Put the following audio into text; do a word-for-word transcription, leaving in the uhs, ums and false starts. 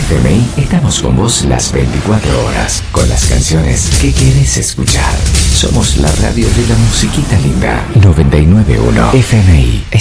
F M I estamos con vos las veinticuatro horas, con las canciones que querés escuchar. Somos la radio de la musiquita linda. noventa y nueve punto uno F M I.